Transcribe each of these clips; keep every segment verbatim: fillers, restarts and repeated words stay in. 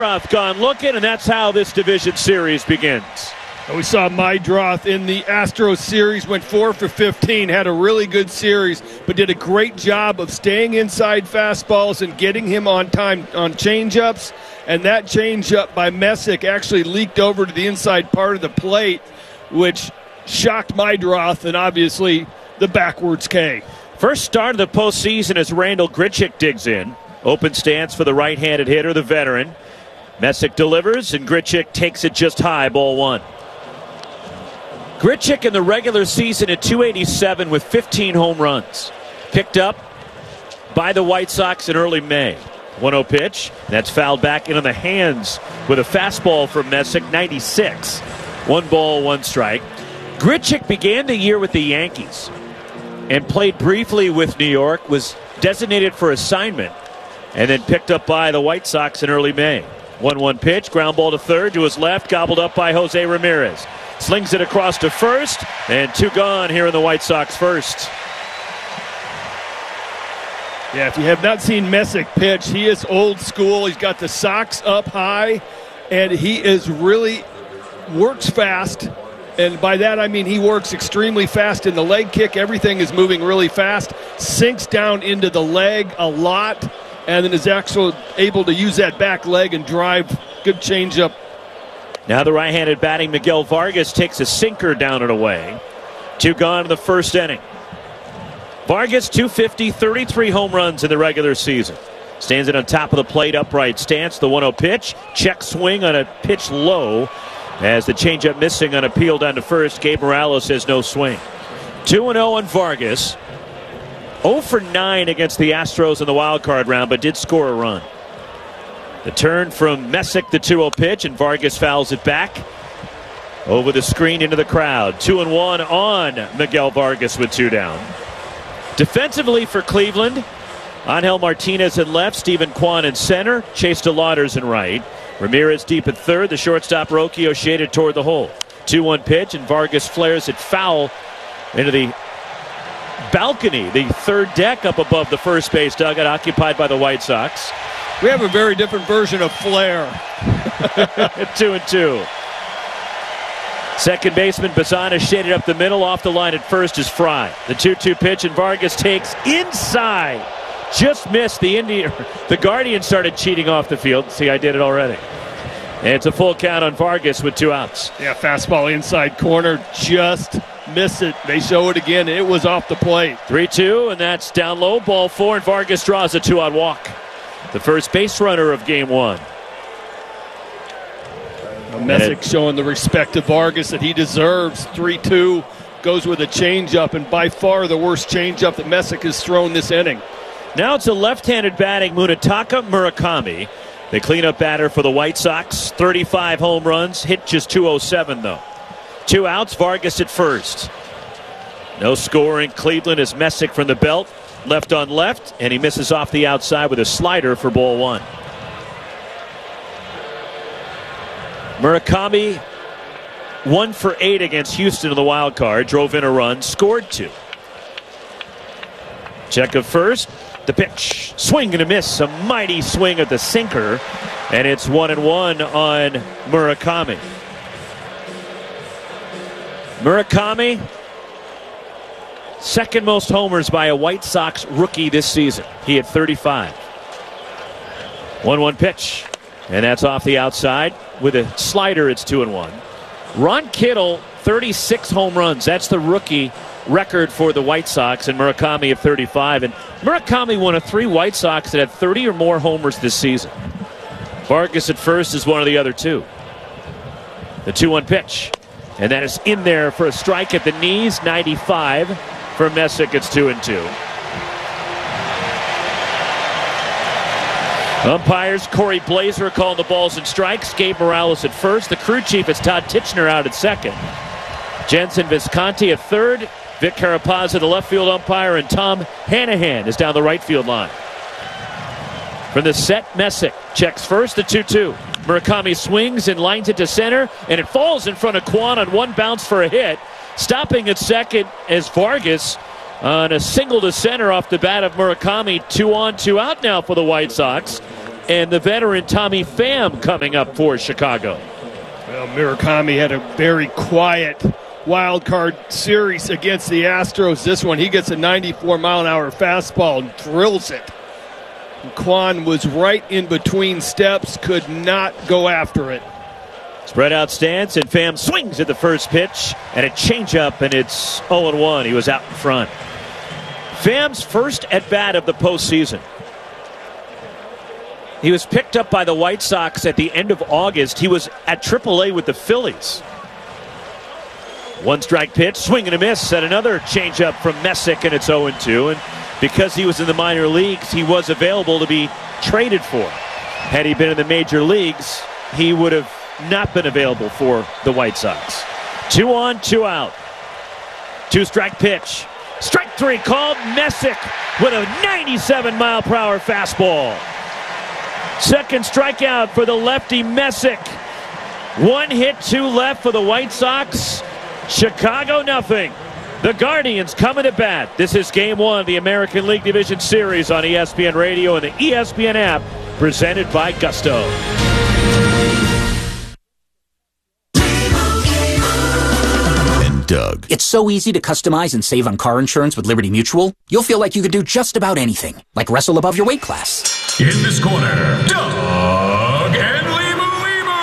Roth gone looking, and that's how this division series begins. We saw Meidroth in the Astros series, went four for fifteen, had a really good series, but did a great job of staying inside fastballs and getting him on time on changeups. And that changeup by Messick actually leaked over to the inside part of the plate, which shocked Meidroth and obviously the backwards K. First start of the postseason as Randal Grichuk digs in. Open stance for the right-handed hitter, the veteran. Messick delivers, and Grichuk takes it just high, ball one. Grichuk in the regular season at two eighty-seven with fifteen home runs. Picked up by the White Sox in early May. one oh pitch. That's fouled back into the hands with a fastball from Messick, ninety-six. One ball, one strike. Grichuk began the year with the Yankees and played briefly with New York, was designated for assignment, and then picked up by the White Sox in early May. one one pitch, ground ball to third, to his left, gobbled up by Jose Ramirez. Slings it across to first, and two gone here in the White Sox first. Yeah, if you have not seen Messick pitch, he is old school. He's got the socks up high, and he is really works fast. And by that I mean he works extremely fast in the leg kick. Everything is moving really fast. Sinks down into the leg a lot, and then is actually able to use that back leg and drive. Good changeup. Now the right-handed batting Miguel Vargas takes a sinker down and away. Two gone in the first inning. Vargas, two fifty, thirty-three home runs in the regular season. Stands it on top of the plate, upright stance. The one oh pitch. Check swing on a pitch low. As the changeup missing on a peel down to first. Gabe Morales has no swing. two and oh on Vargas. oh for nine against the Astros in the wild card round, but did score a run. The turn from Messick, the two oh pitch, and Vargas fouls it back over the screen into the crowd. Two and one on Miguel Vargas with two down. Defensively for Cleveland, Angel Martinez in left, Stephen Kwan in center, Chase DeLauders in right. Ramirez deep at third, the shortstop Rocchio shaded toward the hole. two one pitch, and Vargas flares it foul into the balcony, the third deck up above the first base dugout occupied by the White Sox. We have a very different version of flair. two and two. Second baseman Bazan is shaded up the middle. Off the line at first is Fry. The two two pitch, and Vargas takes inside. Just missed the Indian. The Guardian started cheating off the field. See, I did it already. And it's a full count on Vargas with two outs. Yeah, fastball inside corner. Just miss it. They show it again. It was off the plate. three two, and that's down low. Ball four, and Vargas draws a two-out walk. The first base runner of game one. Messick showing the respect to Vargas that he deserves. three two. Goes with a changeup, and by far the worst changeup that Messick has thrown this inning. Now it's a left-handed batting Munetaka Murakami. The cleanup batter for the White Sox. thirty-five home runs. Hit just two oh seven, though. Two outs. Vargas at first. No score in Cleveland as Messick from the belt. Left on left, and he misses off the outside with a slider for ball one. Murakami, one for eight against Houston in the wild card. Drove in a run, scored two. Check of first. The pitch. Swing and a miss. A mighty swing at the sinker, and it's one and one on Murakami. Murakami, second most homers by a White Sox rookie this season. He had thirty-five. one one pitch. And that's off the outside. With a slider, it's two and one. Ron Kittle, thirty-six home runs. That's the rookie record for the White Sox, and Murakami at thirty-five. And Murakami one of three White Sox that had thirty or more homers this season. Vargas at first is one of the other two. The two one pitch. And that is in there for a strike at the knees. ninety-five. For Messick, it's two and two. Umpires Corey Blazer calling the balls and strikes. Gabe Morales at first. The crew chief is Todd Tichenor out at second. Jensen Visconti at third. Vic Carapazza, the left field umpire, and Tom Hanahan is down the right field line. From the set, Messick checks first, the two two. Murakami swings and lines it to center, and it falls in front of Kwan on one bounce for a hit. Stopping at second as Vargas on a single to center off the bat of Murakami. Two on, two out now for the White Sox. and the veteran Tommy Pham coming up for Chicago. Well, Murakami had a very quiet wild card series against the Astros. This one, he gets a ninety-four mile an hour fastball and drills it. And Kwan was right in between steps, could not go after it. Spread out stance, and Pham swings at the first pitch, and a changeup, and it's oh and one. He was out in front. Pham's first at-bat of the postseason. He was picked up by the White Sox at the end of August. He was at triple A with the Phillies. One strike pitch, swing and a miss, at another changeup from Messick, and it's oh and two. And because he was in the minor leagues, he was available to be traded for. Had he been in the major leagues, he would have not been available for the White Sox. Two on, two out. Two strike pitch. Strike three called. Messick with a ninety-seven mile per hour fastball. Second strikeout for the lefty Messick. One hit, two left for the White Sox. Chicago nothing. The Guardians coming to bat. This is game one of the American League Division Series on E S P N Radio and the E S P N app, presented by Gusto. Doug. It's so easy to customize and save on car insurance with Liberty Mutual. You'll feel like you could do just about anything, like wrestle above your weight class. In this corner, Doug and Limu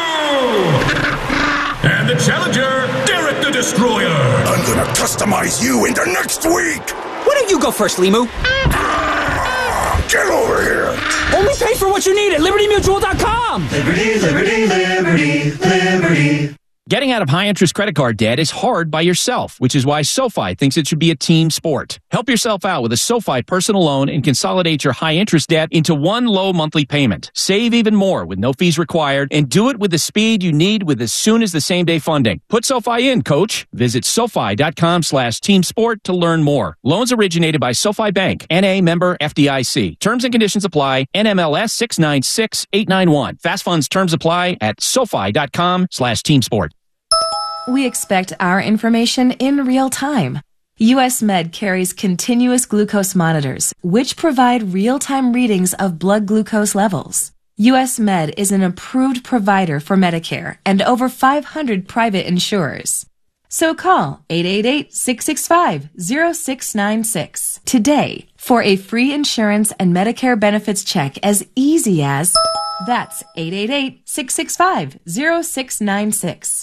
Limu. And the challenger, Derek the Destroyer. I'm gonna customize you into next week. Why don't you go first, Limu? Get over here. Only pay for what you need at Liberty Mutual dot com. Liberty, Liberty, Liberty, Liberty. Getting out of high-interest credit card debt is hard by yourself, which is why SoFi thinks it should be a team sport. Help yourself out with a SoFi personal loan and consolidate your high-interest debt into one low monthly payment. Save even more with no fees required, and do it with the speed you need with as soon as the same-day funding. Put SoFi in, coach. Visit SoFi.com slash team sport to learn more. Loans originated by SoFi Bank, N A member F D I C. Terms and conditions apply. N M L S six nine six eight nine one. Fast funds terms apply at SoFi.com slash team sport. We expect our information in real time. U S Med carries continuous glucose monitors, which provide real-time readings of blood glucose levels. U S Med is an approved provider for Medicare and over five hundred private insurers. So call eight eight eight, six six five, zero six nine six today for a free insurance and Medicare benefits check as easy as that's eight eight eight, six six five, zero six nine six.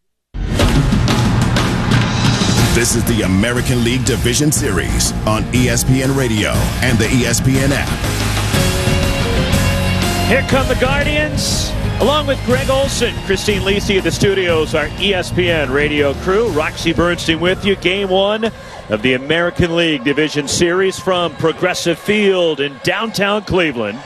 This is the American League Division Series on E S P N Radio and the E S P N app. Here come the Guardians, along with Greg Olson, Christine Lisi at the studios, our E S P N Radio crew. Roxy Bernstein with you. Game one of the American League Division Series from Progressive Field in downtown Cleveland.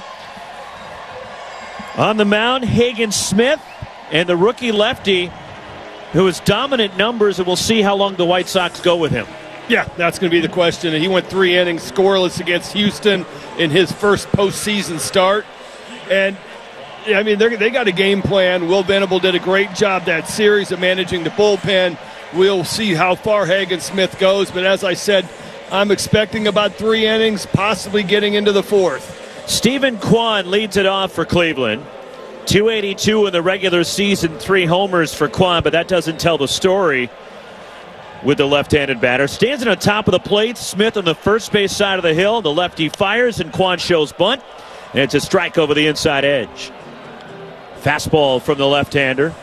On the mound, Hagen Smith and the rookie lefty, who has dominant numbers, and we'll see how long the White Sox go with him. Yeah, that's going to be the question. He went three innings scoreless against Houston in his first postseason start. And, I mean, they got a game plan. Will Venable did a great job that series of managing the bullpen. We'll see how far Hagen Smith goes. But as I said, I'm expecting about three innings, possibly getting into the fourth. Stephen Kwan leads it off for Cleveland. two eighty-two in the regular season, three homers for Kwan, but that doesn't tell the story with the left-handed batter. Stands on top of the plate. Smith on the first base side of the hill. The lefty fires, and Kwan shows bunt. And it's a strike over the inside edge. Fastball from the left-hander.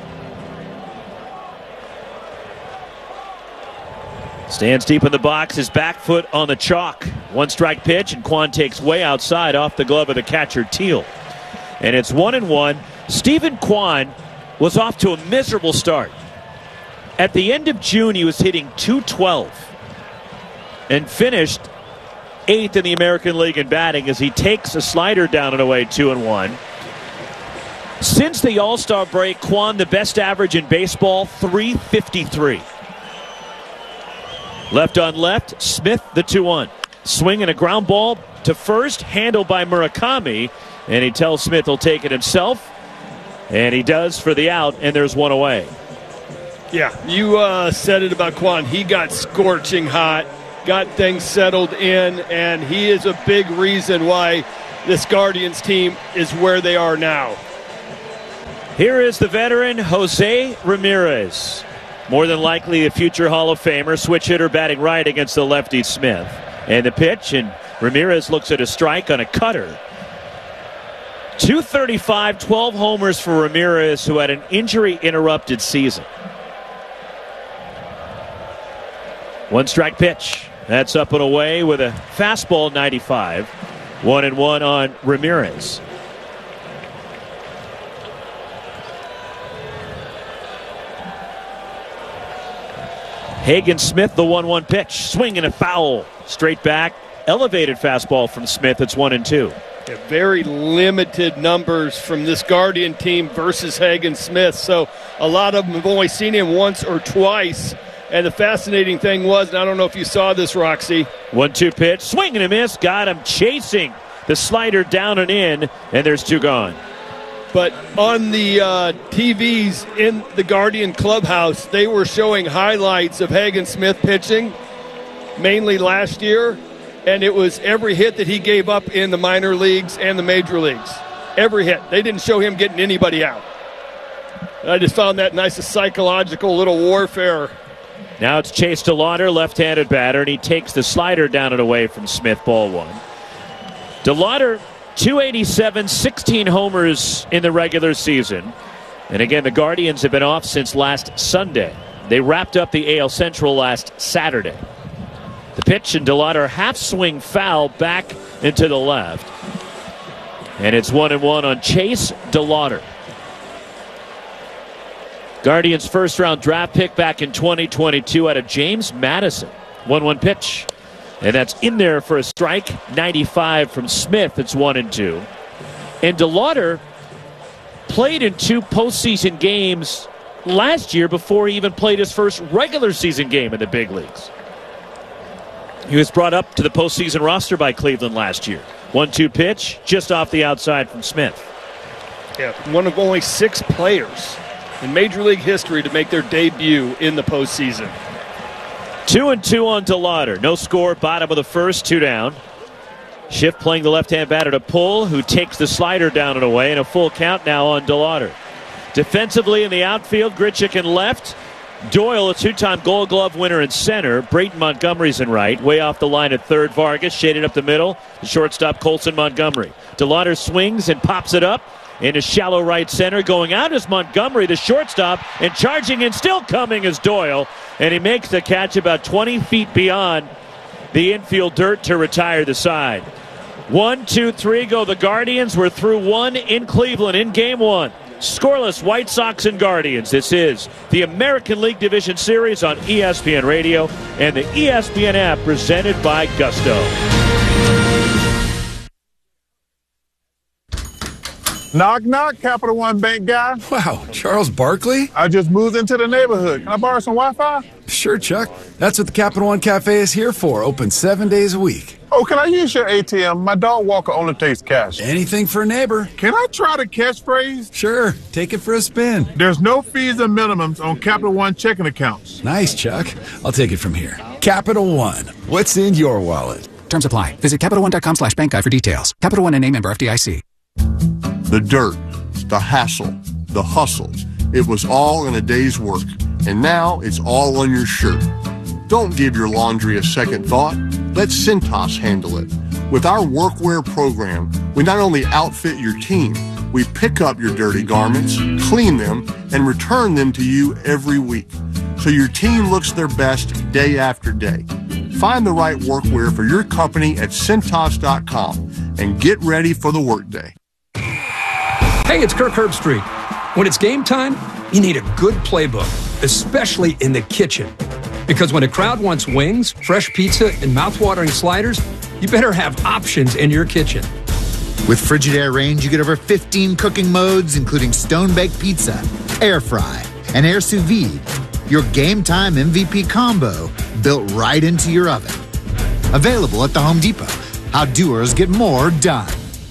Stands deep in the box. His back foot on the chalk. One strike pitch, and Kwan takes way outside off the glove of the catcher, Teal. And it's one and one. Stephen Kwan was off to a miserable start. At the end of June, he was hitting two twelve and finished eighth in the American League in batting as he takes a slider down and away, two and one. Since the All-Star break, Kwan, the best average in baseball, three fifty-three. Left on left, Smith the two one. Swing and a ground ball to first, handled by Murakami. And he tells Smith he'll take it himself. And he does for the out, and there's one away. Yeah, you uh, said it about Kwan. He got scorching hot, got things settled in, and he is a big reason why this Guardians team is where they are now. Here is the veteran Jose Ramirez. More than likely a future Hall of Famer, switch hitter batting right against the lefty Smith. And the pitch, and Ramirez looks at a strike on a cutter. two thirty-five, twelve homers for Ramirez, who had an injury-interrupted season. One strike pitch. That's up and away with a fastball ninety-five. One and one on Ramirez. Hagen Smith, the one one pitch. Swing and a foul. Straight back. Elevated fastball from Smith. It's one and two. Yeah, very limited numbers from this Guardian team versus Hagen Smith. So a lot of them have only seen him once or twice. And the fascinating thing was, and I don't know if you saw this, Roxy. one two pitch. Swing and a miss. Got him chasing the slider down and in. And there's two gone. But on the uh, T Vs in the Guardian clubhouse, they were showing highlights of Hagen Smith pitching, mainly last year, and it was every hit that he gave up in the minor leagues and the major leagues. Every hit. They didn't show him getting anybody out. And I just found that nice, a psychological little warfare. Now it's Chase DeLauder, left-handed batter, and he takes the slider down and away from Smith, ball one. DeLauder, two eighty-seven, sixteen homers in the regular season. And again, the Guardians have been off since last Sunday. They wrapped up the A L Central last Saturday. The pitch, and DeLauder half swing foul back into the left. And it's one and one on Chase DeLauder. Guardians first round draft pick back in twenty twenty-two out of James Madison. one one pitch. And that's in there for a strike. ninety-five from Smith. It's one and two. And DeLauder played in two postseason games last year before he even played his first regular season game in the big leagues. He was brought up to the postseason roster by Cleveland last year. one two pitch, just off the outside from Smith. Yeah, one of only six players in Major League history to make their debut in the postseason. Two and two on DeLauder. No score, bottom of the first, two down. Schiff playing the left-hand batter to pull, who takes the slider down and away, and a full count now on DeLauder. Defensively in the outfield, Grichuk in left. Doyle, a two-time Gold Glove winner in center. Brayton Montgomery's in right. Way off the line at third, Vargas shaded up the middle. The shortstop, Colson Montgomery. DeLauder swings and pops it up into shallow right center. Going out is Montgomery, the shortstop, and charging and still coming is Doyle. And he makes the catch about twenty feet beyond the infield dirt to retire the side. One, two, three go the Guardians. We're through one in Cleveland in game one. Scoreless White Sox and Guardians. This is the American League Division Series on E S P N Radio and the E S P N app presented by Gusto. Knock, knock, Capital One Bank guy. Wow, Charles Barkley? I just moved into the neighborhood. Can I borrow some Wi-Fi? Sure, Chuck. That's what the Capital One Cafe is here for. Open seven days a week. Oh, can I use your A T M? My dog walker only takes cash. Anything for a neighbor. Can I try the catchphrase? Sure. Take it for a spin. There's no fees and minimums on Capital One checking accounts. Nice, Chuck. I'll take it from here. Capital One. What's in your wallet? Terms apply. Visit Capital One dot com slash bank guide for details. Capital One and a member F D I C. The dirt, the hassle, the hustle. It was all in a day's work, and now it's all on your shirt. Don't give your laundry a second thought. Let Cintas handle it. With our workwear program, we not only outfit your team, we pick up your dirty garments, clean them, and return them to you every week, so your team looks their best day after day. Find the right workwear for your company at Cintas dot com and get ready for the workday. Hey, it's Kirk Herbstreit. When it's game time, you need a good playbook, especially in the kitchen. Because when a crowd wants wings, fresh pizza, and mouthwatering sliders, you better have options in your kitchen. With Frigidaire Range, you get over fifteen cooking modes, including stone-baked pizza, air fry, and air sous vide. Your game time M V P combo built right into your oven. Available at the Home Depot. How doers get more done.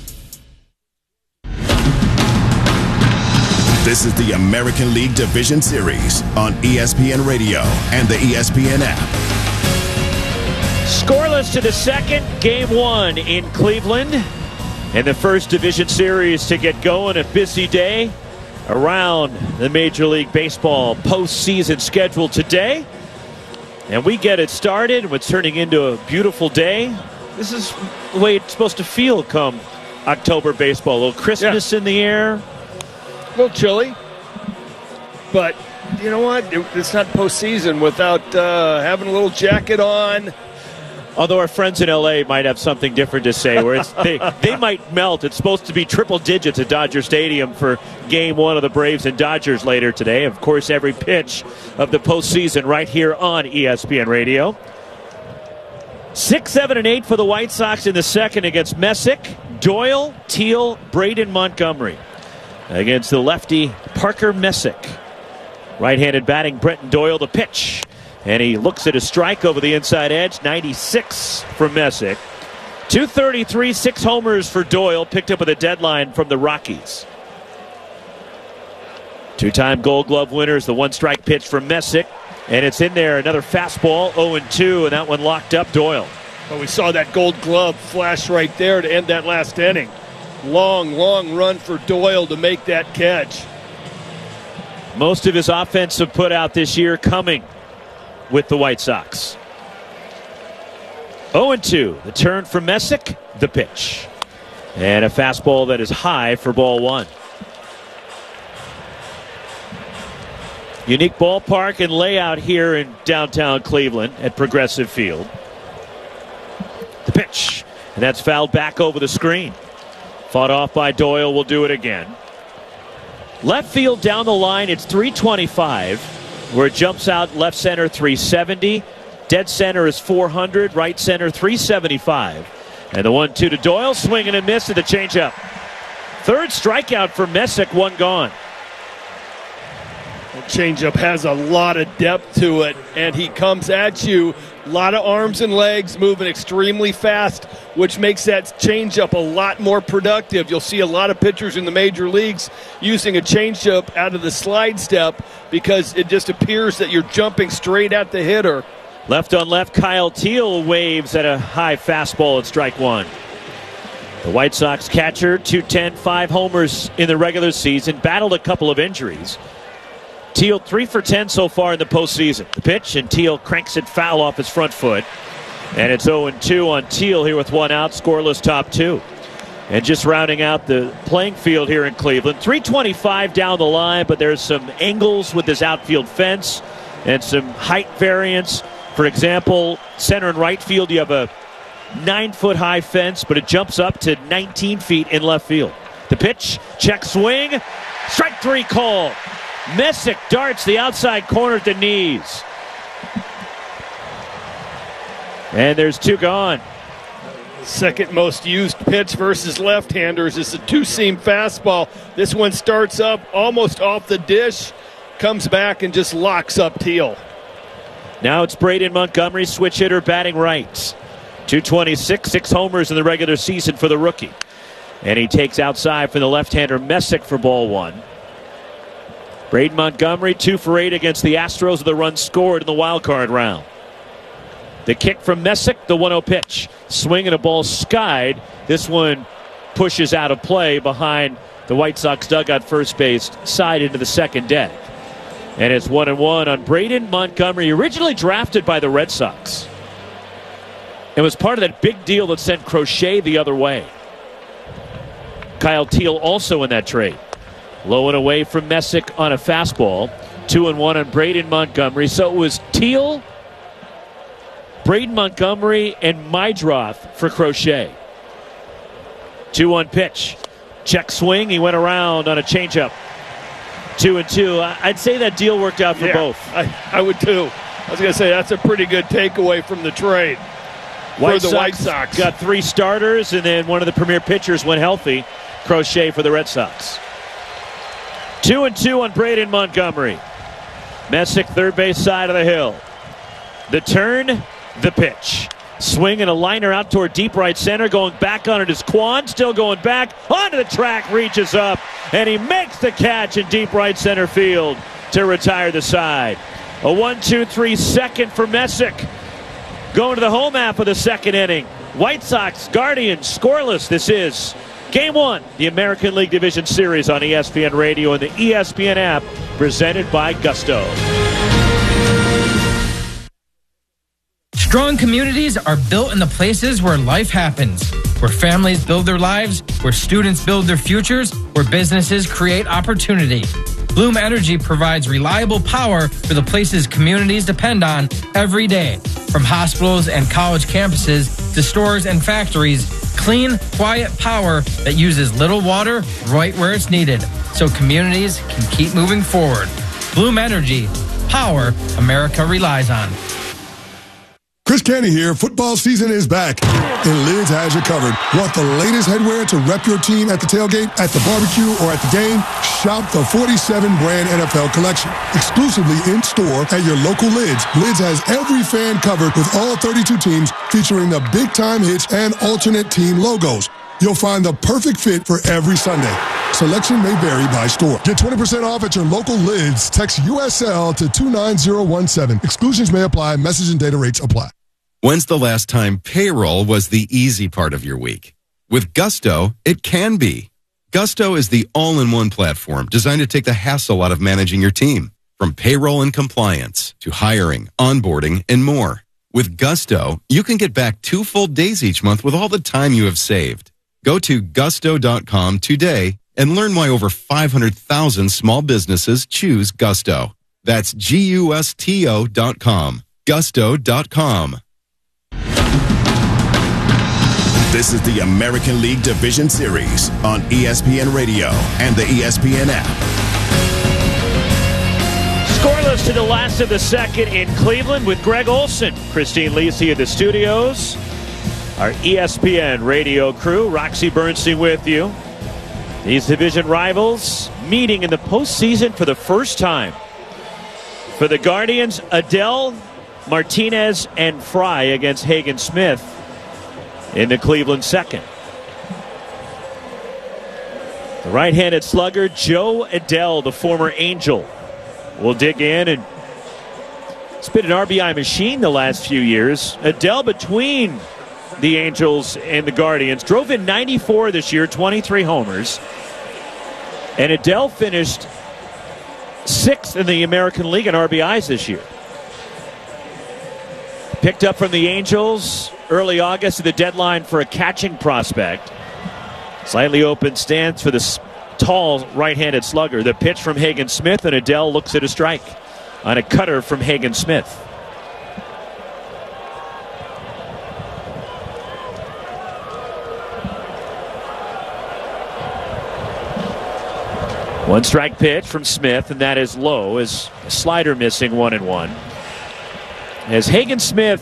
This is the American League Division Series on E S P N Radio and the E S P N app. Scoreless to the second, game one in Cleveland. And the first division series to get going, a busy day around the Major League Baseball postseason schedule today. And we get it started. We're turning into a beautiful day. This is the way it's supposed to feel come October baseball. A little crispness yeah. in the air. A little chilly. But you know what? It's not postseason without uh, having a little jacket on. Although our friends in L A might have something different to say, where it's, they, they might melt. It's supposed to be triple digits at Dodger Stadium for game one of the Braves and Dodgers later today. Of course, every pitch of the postseason right here on E S P N Radio. Six, seven, and eight for the White Sox in the second against Messick, Doyle, Teal, Braden Montgomery. Against the lefty Parker Messick. Right-handed batting Brenton Doyle the pitch. And he looks at a strike over the inside edge. ninety-six from Messick. two thirty-three, six homers for Doyle. Picked up with a deadline from the Rockies. Two-time Gold Glove winners. The one-strike pitch from Messick. And it's in there. Another fastball. oh and two. And that one locked up Doyle. Well, we saw that Gold Glove flash right there to end that last inning. Long, long run for Doyle to make that catch. Most of his offensive put out this year coming with the White Sox. oh and two. The turn from Messick. The pitch. And a fastball that is high for ball one. Unique ballpark and layout here in downtown Cleveland at Progressive Field. The pitch. And that's fouled back over the screen. Fought off by Doyle. Will do it again. Left field down the line. It's three twenty-five. Where it jumps out left center three seventy. Dead center is four hundred. Right center three seventy-five. And the one two to Doyle. Swing and a miss at the changeup. Third strikeout for Messick. One gone. The changeup has a lot of depth to it. And he comes at you. A lot of arms and legs, moving extremely fast, which makes that changeup a lot more productive. You'll see a lot of pitchers in the major leagues using a changeup out of the slide step because it just appears that you're jumping straight at the hitter. Left on left, Kyle Teal waves at a high fastball at strike one. The White Sox catcher, two ten, five homers in the regular season, battled a couple of injuries. Teal three for ten so far in the postseason. The pitch, and Teal cranks it foul off his front foot. And it's oh and two on Teal here with one out, scoreless top two. And just rounding out the playing field here in Cleveland. three twenty-five down the line, but there's some angles with this outfield fence and some height variance. For example, center and right field, you have a nine-foot high fence, but it jumps up to nineteen feet in left field. The pitch, check swing, strike three call. Messick darts the outside corner at the knees. And there's two gone. Second most used pitch versus left-handers is a two-seam fastball. This one starts up almost off the dish, comes back and just locks up Teal. Now it's Braden Montgomery, switch hitter, batting right. two twenty-six, six homers in the regular season for the rookie. And he takes outside from the left-hander Messick for ball one. Braden Montgomery, two for eight against the Astros with a run scored in the wild card round. The kick from Messick, the one oh pitch. Swing and a ball skied. This one pushes out of play behind the White Sox dugout first base side into the second deck. And it's one and one on Braden Montgomery, originally drafted by the Red Sox. It was part of that big deal that sent Crochet the other way. Kyle Teal also in that trade. Low and away from Messick on a fastball. Two and one on Braden Montgomery. So it was Teal, Braden Montgomery, and Mydroth for Crochet. two one pitch. Check swing. He went around on a changeup. Two and two. I'd say that deal worked out for yeah, both. I, I would too. I was going to say that's a pretty good takeaway from the trade. White for the Sox White Sox. Got three starters, and then one of the premier pitchers went healthy. Crochet for the Red Sox. Two and two on Braden Montgomery. Messick, third base side of the hill. The turn, the pitch. Swing and a liner out toward deep right center. Going back on it is Kwan. Still going back. Onto the track, reaches up. And he makes the catch in deep right center field to retire the side. A one two three second for Messick. Going to the home half of the second inning. White Sox, Guardians, scoreless. This is Game one, the American League Division Series on E S P N Radio and the E S P N app, presented by Gusto. Strong communities are built in the places where life happens, where families build their lives, where students build their futures, where businesses create opportunity. Bloom Energy provides reliable power for the places communities depend on every day. From hospitals and college campuses to stores and factories, clean, quiet power that uses little water right where it's needed, so communities can keep moving forward. Bloom Energy, power America relies on. Chris Canty here. Football season is back, and Lids has you covered. Want the latest headwear to rep your team at the tailgate, at the barbecue, or at the game? Shop the forty-seven brand N F L collection. Exclusively in-store at your local Lids. Lids has every fan covered with all thirty-two teams, featuring the big-time hits and alternate team logos. You'll find the perfect fit for every Sunday. Selection may vary by store. Get twenty percent off at your local Lids. Text U S L to two nine zero one seven. Exclusions may apply. Message and data rates apply. When's the last time payroll was the easy part of your week? With Gusto, it can be. Gusto is the all-in-one platform designed to take the hassle out of managing your team. From payroll and compliance to hiring, onboarding, and more. With Gusto, you can get back two full days each month with all the time you have saved. Go to gusto dot com today and learn why over five hundred thousand small businesses choose Gusto. That's G U S T O dot com. gusto dot com. This is the American League Division Series on E S P N Radio and the E S P N app. Scoreless to the last of the second in Cleveland with Greg Olson. Christine Lisi at the studios. Our E S P N radio crew, Roxy Bernstein with you. These division rivals meeting in the postseason for the first time. For the Guardians, Adell, Martinez, and Fry against Hagen Smith in the Cleveland second. The right-handed slugger, Joe Adell, the former Angel, will dig in, and it's been an R B I machine the last few years. Adell, between the Angels and the Guardians, drove in ninety-four this year, twenty-three homers. And Adell finished sixth in the American League in R B Is this year. Picked up from the Angels early August at the deadline for a catching prospect. Slightly open stance for the tall right-handed slugger. The pitch from Hagen Smith, and Adell looks at a strike on a cutter from Hagen Smith. One strike pitch from Smith, and that is low, as a slider missing one and one. As Hagen Smith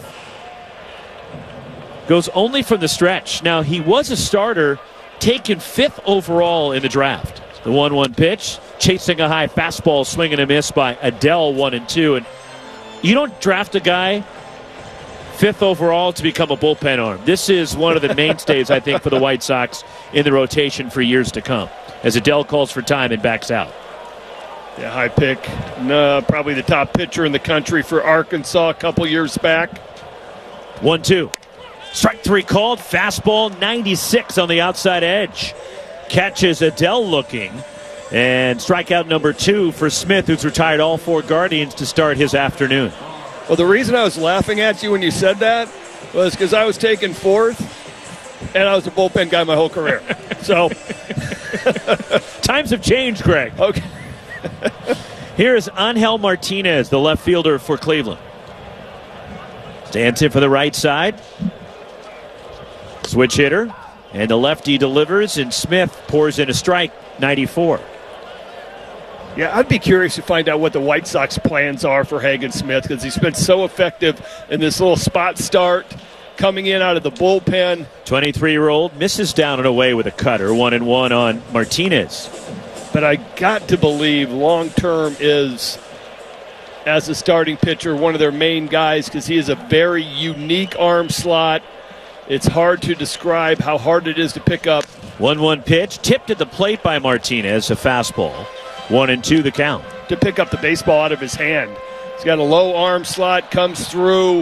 goes only from the stretch. Now, he was a starter, taken fifth overall in the draft. The one one pitch, chasing a high fastball, swing and a miss by Adell, one and two. And you don't draft a guy fifth overall to become a bullpen arm. This is one of the mainstays, I think, for the White Sox in the rotation for years to come, as Adell calls for time and backs out. Yeah, high pick. No, probably the top pitcher in the country for Arkansas a couple years back. one two. Strike three called. Fastball ninety-six on the outside edge. Catches Adell looking. And strikeout number two for Smith, who's retired all four Guardians to start his afternoon. Well, the reason I was laughing at you when you said that was because I was taken fourth, and I was a bullpen guy my whole career. So times have changed, Greg. Okay. Here is Angel Martinez, the left fielder for Cleveland. Stands in for the right side. Switch hitter. And the lefty delivers, and Smith pours in a strike, ninety-four. Yeah, I'd be curious to find out what the White Sox plans are for Hagen Smith, because he's been so effective in this little spot start, coming in out of the bullpen. twenty-three-year-old misses down and away with a cutter, one and one on Martinez. But I got to believe long-term is, as a starting pitcher, one of their main guys, because he is a very unique arm slot. It's hard to describe how hard it is to pick up. one one pitch, tipped at the plate by Martinez, a fastball. One and two the count. To pick up the baseball out of his hand. He's got a low arm slot, comes through,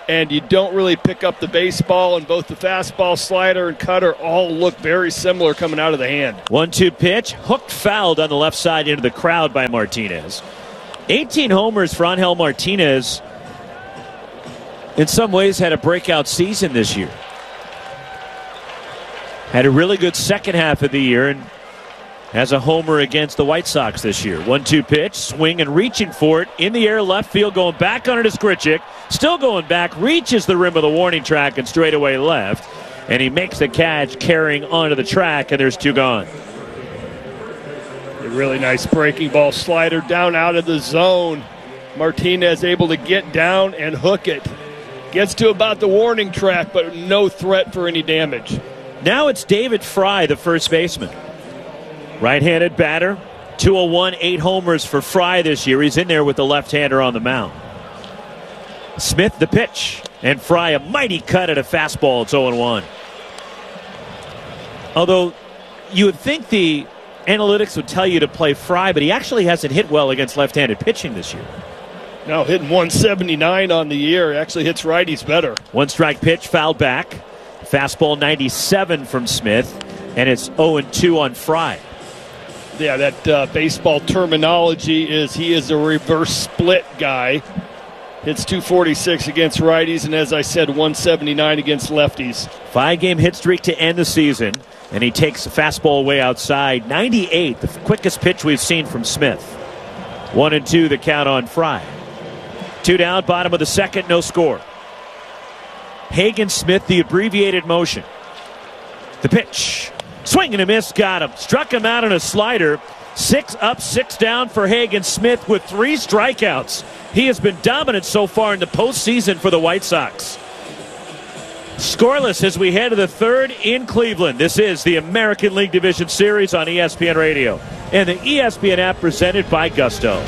and you don't really pick up the baseball, and both the fastball, slider, and cutter all look very similar coming out of the hand. one two pitch, hooked fouled on the left side into the crowd by Martinez. eighteen homers for Angel Martinez. In some ways had a breakout season this year. Had a really good second half of the year and has a homer against the White Sox this year. one two pitch, swing and reaching for it. In the air, left field, going back on it is Grichuk. Still going back, reaches the rim of the warning track and straightaway left. And he makes the catch carrying onto the track, and there's two gone. A really nice breaking ball slider down out of the zone. Martinez able to get down and hook it. Gets to about the warning track, but no threat for any damage. Now it's David Fry, the first baseman. Right-handed batter, two oh one, eight homers for Fry this year. He's in there with the left-hander on the mound. Smith the pitch, and Fry a mighty cut at a fastball. It's oh one. Although you would think the analytics would tell you to play Fry, but he actually hasn't hit well against left-handed pitching this year. No, hitting one seventy-nine on the year. Actually hits righties better. One strike pitch, fouled back. Fastball ninety-seven from Smith, and it's oh two on Fry. Yeah, that uh, baseball terminology is he is a reverse split guy. Hits two forty-six against righties, and as I said, one seventy-nine against lefties. Five-game hit streak to end the season, and he takes the fastball way outside. ninety-eight, the quickest pitch we've seen from Smith. One and two, the count on Fry. Two down, bottom of the second, no score. Hagen Smith, the abbreviated motion. The pitch. Swing and a miss, got him. Struck him out on a slider. Six up, six down for Hagen Smith with three strikeouts. He has been dominant so far in the postseason for the White Sox. Scoreless as we head to the third in Cleveland. This is the American League Division Series on E S P N Radio and the E S P N app presented by Gusto.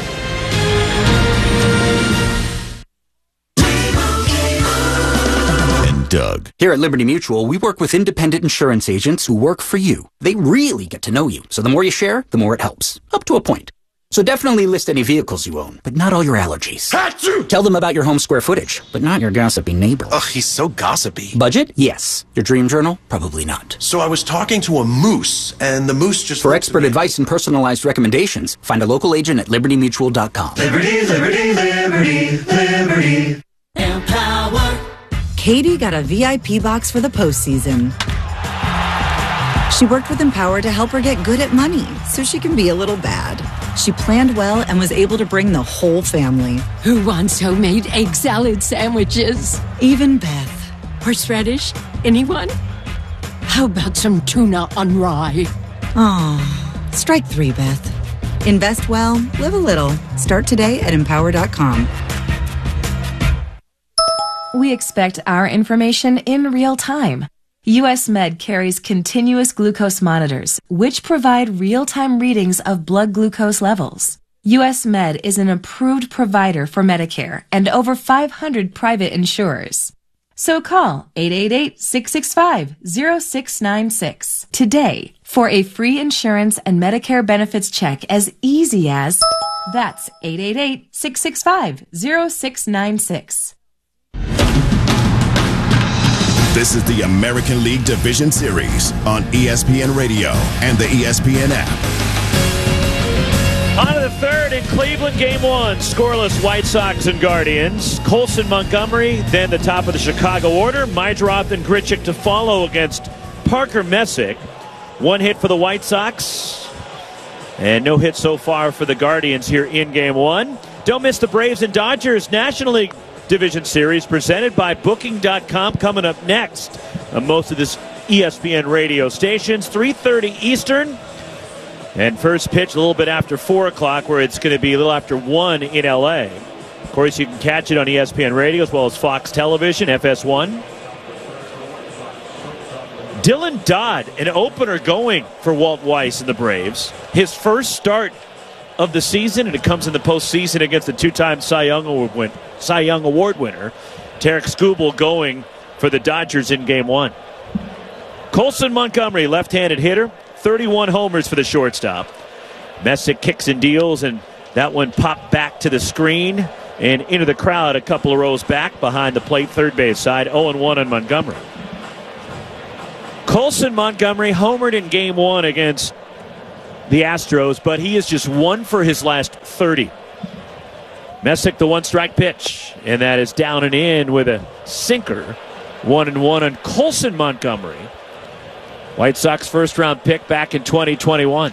Doug. Here at Liberty Mutual, we work with independent insurance agents who work for you. They really get to know you, so the more you share, the more it helps. Up to a point. So definitely list any vehicles you own, but not all your allergies. Achoo! Tell them about your home square footage, but not your gossipy neighbor. Ugh, he's so gossipy. Budget? Yes. Your dream journal? Probably not. So I was talking to a moose, and the moose just... For expert advice and personalized recommendations, find a local agent at liberty mutual dot com. Liberty, liberty, liberty, liberty. Empower. Katie got a V I P box for the postseason. She worked with Empower to help her get good at money so she can be a little bad. She planned well and was able to bring the whole family. Who wants homemade egg salad sandwiches? Even Beth. Horseradish? Anyone? How about some tuna on rye? Aw, strike three, Beth. Invest well, live a little. Start today at empower dot com. We expect our information in real time. U S Med carries continuous glucose monitors, which provide real-time readings of blood glucose levels. U S Med is an approved provider for Medicare and over five hundred private insurers. So call eight eight eight, six six five, zero six nine six today for a free insurance and Medicare benefits check as easy as that's eight eight eight, six six five, zero six nine six. This is the American League Division Series on E S P N Radio and the E S P N app. On to the third in Cleveland, game one. Scoreless White Sox and Guardians. Colson Montgomery, then the top of the Chicago order. Meidroth and Grichuk to follow against Parker Messick. One hit for the White Sox. And no hit so far for the Guardians here in game one. Don't miss the Braves and Dodgers National League Division Series presented by Booking dot com coming up next on most of this E S P N radio stations. three thirty Eastern. And first pitch a little bit after four o'clock, where it's going to be a little after one in L A. Of course, you can catch it on E S P N Radio as well as Fox Television, F S one. Dylan Dodd, an opener going for Walt Weiss and the Braves. His first start of the season, and it comes in the postseason against the two-time Cy Young Award, win- Cy Young Award winner, Tarek Skubal, going for the Dodgers in game one. Colson Montgomery, left-handed hitter, thirty-one homers for the shortstop. Messick kicks and deals, and that one popped back to the screen. And into the crowd a couple of rows back behind the plate, third base side, oh and one on Montgomery. Colson Montgomery homered in game one against the Astros, but he is just one for his last thirty. Messick, the one-strike pitch, and that is down and in with a sinker. One and one on Colson Montgomery. White Sox first-round pick back in twenty twenty-one.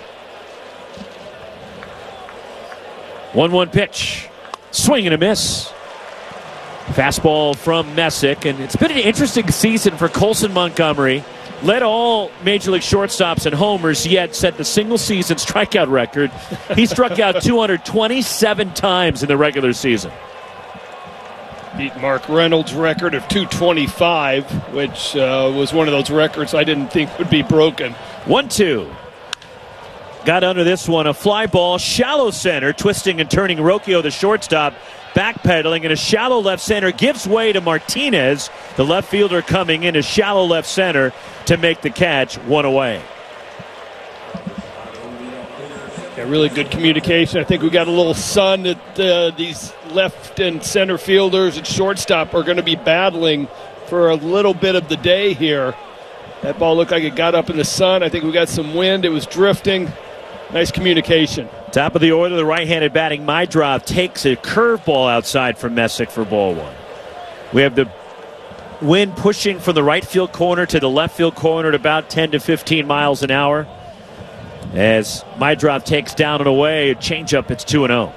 one one pitch. Swing and a miss. Fastball from Messick, and it's been an interesting season for Colson Montgomery. Led all Major League shortstops and homers, yet set the single-season strikeout record. He struck out two hundred twenty-seven times in the regular season. Beat Mark Reynolds' record of two twenty-five, which uh, was one of those records I didn't think would be broken. one two. Got under this one, a fly ball, shallow center, twisting and turning Rocchio, the shortstop, backpedaling, and a shallow left center gives way to Martinez, the left fielder coming in a shallow left center to make the catch, one away. Yeah, really good communication. I think we got a little sun that uh, these left and center fielders and shortstop are going to be battling for a little bit of the day here. That ball looked like it got up in the sun. I think we got some wind. It was drifting. Nice communication. Top of the order, the right-handed batting Maedrov takes a curveball outside from Messick for ball one. We have the wind pushing from the right field corner to the left field corner at about ten to fifteen miles an hour. As Maedrov takes down and away, a changeup, it's two and oh.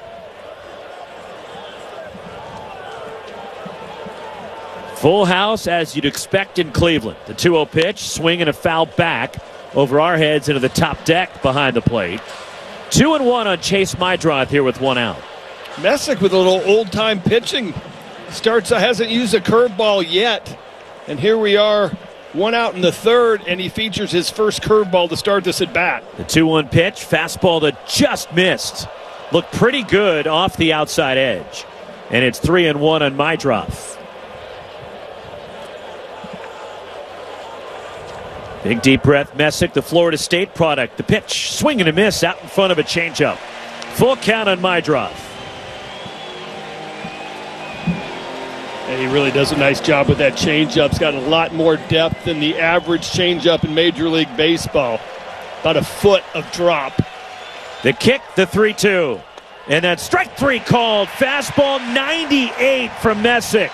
Full house as you'd expect in Cleveland. The two oh pitch, swing and a foul back over our heads into the top deck behind the plate. Two and one on Chase Maedrov here with one out. Messick with a little old-time pitching. Starts, uh, hasn't used a curveball yet. And here we are, one out in the third, and he features his first curveball to start this at bat. The two one pitch, fastball that just missed. Looked pretty good off the outside edge. And it's three and one on Maedrov. Big deep breath, Messick, the Florida State product. The pitch, swing and a miss out in front of a changeup. Full count on Maedrov. And he really does a nice job with that changeup. It's got a lot more depth than the average changeup in Major League Baseball. About a foot of drop. The kick, the three two. And that strike three called. Fastball ninety-eight from Messick.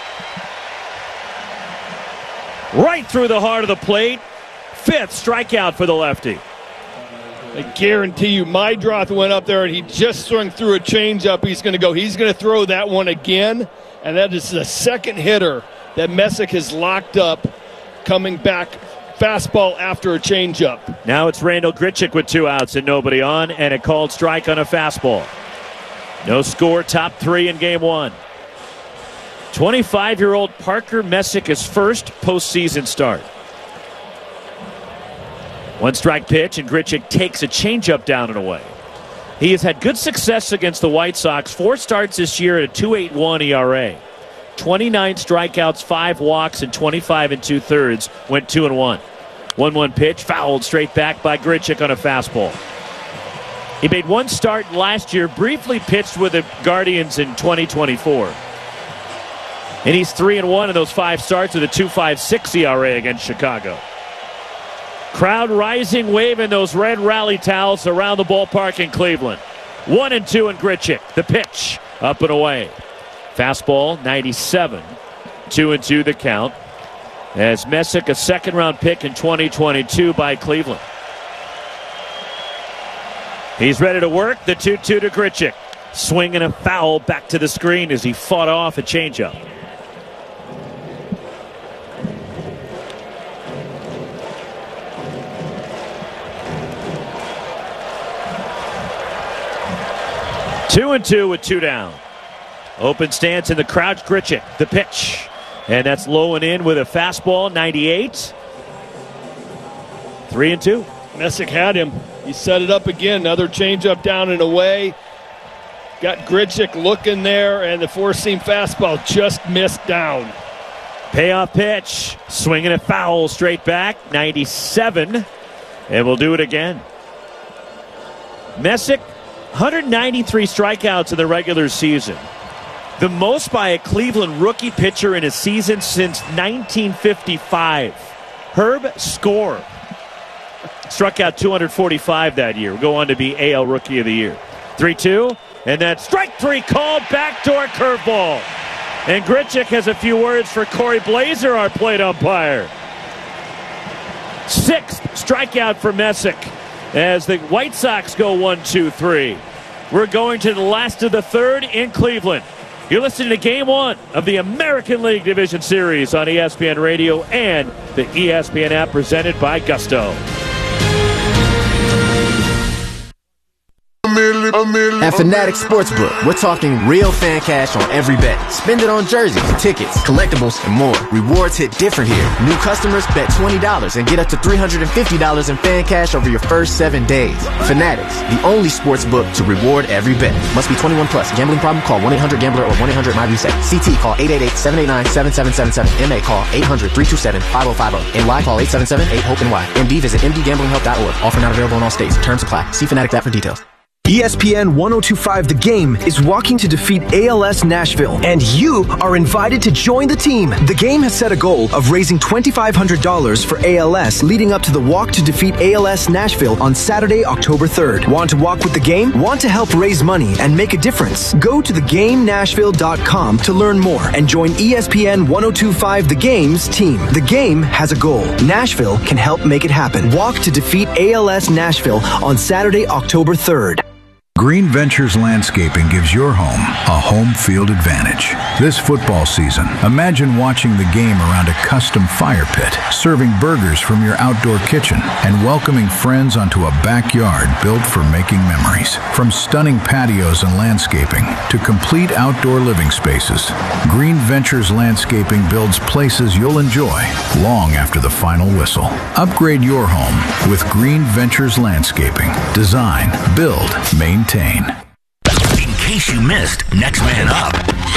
Right through the heart of the plate. Fifth strikeout for the lefty. I guarantee you, Maedrov went up there and he just swung through a changeup. He's going to go. He's going to throw that one again, and that is the second hitter that Messick has locked up, coming back fastball after a changeup. Now it's Randal Grichuk with two outs and nobody on, and a called strike on a fastball. No score, top three in game one. twenty-five-year-old Parker Messick is first postseason start. One strike pitch, and Grichuk takes a changeup down and away. He has had good success against the White Sox. Four starts this year at a two point eight one E R A. twenty-nine strikeouts, five walks, and twenty-five and two-thirds. Went two and one. one one pitch, fouled straight back by Grichuk on a fastball. He made one start last year, briefly pitched with the Guardians in twenty twenty-four. And he's three and one in those five starts with a two point five six E R A against Chicago. Crowd rising, waving those red rally towels around the ballpark in Cleveland. One and two in Grichuk. The pitch, up and away. Fastball, ninety-seven. Two and two the count. As Messick, a second-round pick in twenty twenty-two by Cleveland. He's ready to work. The two two to Grichuk. Swing and a foul back to the screen as he fought off a changeup. Two and two with two down. Open stance in the crouch, Grichuk. The pitch. And that's low and in with a fastball, ninety-eight. Three and two. Messick had him. He set it up again. Another changeup down and away. Got Grichuk looking there, and the four-seam fastball just missed down. Payoff pitch. Swinging a foul straight back, ninety-seven. And we'll do it again. Messick, one hundred ninety-three strikeouts in the regular season. The most by a Cleveland rookie pitcher in a season since nineteen fifty-five. Herb Score struck out two hundred forty-five that year. Will go on to be A L Rookie of the Year. three two, and that strike three called, backdoor curveball. And Grichuk has a few words for Corey Blazer, our plate umpire. Sixth strikeout for Messick as the White Sox go one two three. We're going to the last of the third in Cleveland. You're listening to Game one of the American League Division Series on E S P N Radio and the E S P N app, presented by Gusto. At Fanatics Sportsbook, we're talking real fan cash on every bet. Spend it on jerseys, tickets, collectibles, and more. Rewards hit different here. New customers bet twenty dollars and get up to three hundred fifty dollars in fan cash over your first seven days. Fanatics, the only sportsbook to reward every bet. Must be twenty-one plus. Gambling problem? Call one eight hundred gambler or one eight hundred my reset. C T call eight eight eight, seven eight nine, seven seven seven seven. M A call eight hundred, three two seven, five oh five oh. N Y call eight seven seven, eight hope N Y. M D visit m d gambling help dot org. Offer not available in all states. Terms apply. See Fanatics app for details. E S P N ten twenty-five The Game is walking to defeat A L S Nashville, and you are invited to join the team. The Game has set a goal of raising twenty-five hundred dollars for A L S leading up to the walk to defeat A L S Nashville on Saturday, October third. Want to walk with the Game? Want to help raise money and make a difference? Go to the game nashville dot com to learn more and join E S P N ten twenty-five The Game's team. The Game has a goal. Nashville can help make it happen. Walk to defeat A L S Nashville on Saturday, October third. Green Ventures Landscaping gives your home a home field advantage. This football season, imagine watching the game around a custom fire pit, serving burgers from your outdoor kitchen, and welcoming friends onto a backyard built for making memories. From stunning patios and landscaping to complete outdoor living spaces, Green Ventures Landscaping builds places you'll enjoy long after the final whistle. Upgrade your home with Green Ventures Landscaping. Design, build, maintain. In case you missed Next Man Up.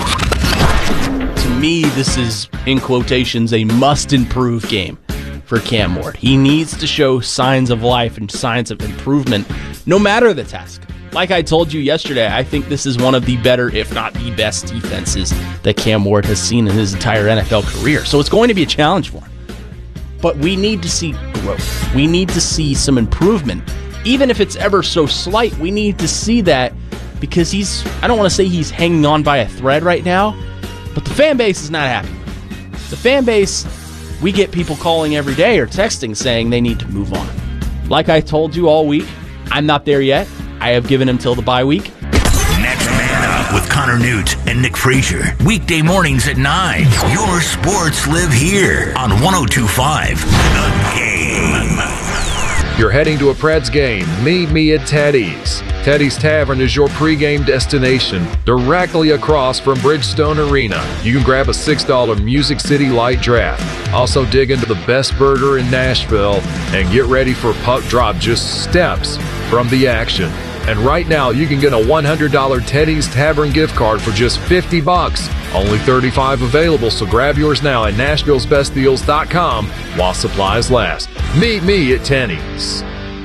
To me, this is, in quotations, a must-improve game for Cam Ward. He needs to show signs of life and signs of improvement, no matter the task. Like I told you yesterday, I think this is one of the better, if not the best, defenses that Cam Ward has seen in his entire N F L career. So it's going to be a challenge for him. But we need to see growth. We need to see some improvement. Even if it's ever so slight, we need to see that, because he's, I don't want to say he's hanging on by a thread right now, but the fan base is not happy. The fan base, we get people calling every day or texting saying they need to move on. Like I told you all week, I'm not there yet. I have given him till the bye week. Next Man Up with Connor Newt and Nick Frazier. Weekday mornings at nine. Your sports live here on ten twenty-five The Game. You're heading to a Preds game. Meet me at Teddy's. Teddy's Tavern is your pregame destination, directly across from Bridgestone Arena. You can grab a six dollar Music City Light Draft. Also dig into the best burger in Nashville and get ready for puck drop just steps from the action. And right now, you can get a one hundred dollar Teddy's Tavern gift card for just fifty bucks. Only thirty-five available, so grab yours now at nashville's best deals dot com while supplies last. Meet me at Teddy's.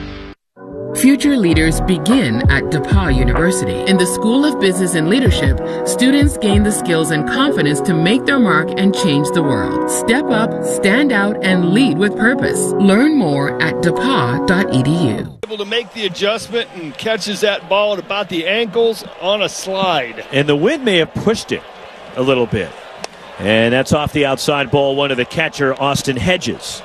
Future leaders begin at DePauw University. In the School of Business and Leadership, students gain the skills and confidence to make their mark and change the world. Step up, stand out, and lead with purpose. Learn more at depaw dot e d u. Able to make the adjustment and catches that ball at about the ankles on a slide. And the wind may have pushed it a little bit. And that's off the outside ball one of the catcher, Austin Hedges.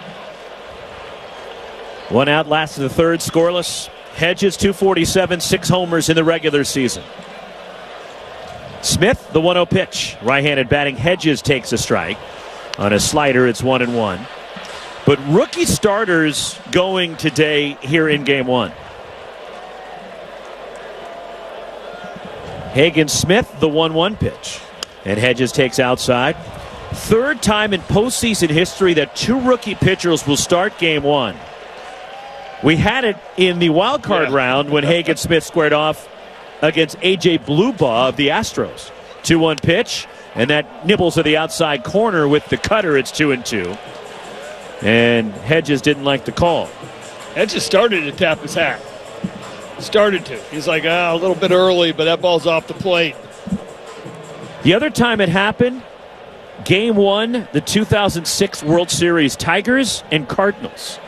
One out, last of the third, scoreless. Hedges, two forty-seven, six homers in the regular season. Smith, the one oh pitch. Right-handed batting. Hedges takes a strike. On a slider, it's one and one. But rookie starters going today here in game one. Hagen Smith, the one one pitch. And Hedges takes outside. Third time in postseason history that two rookie pitchers will start game one. We had it in the wild card yeah. round when Hagen Smith squared off against A J Blubaugh of the Astros. two one pitch, and that nibbles to the outside corner with the cutter. It's two and two. And Hedges didn't like the call. Hedges started to tap his hat. Started to. He's like, ah, a little bit early, but that ball's off the plate. The other time it happened, Game one, the two thousand six World Series, Tigers and Cardinals.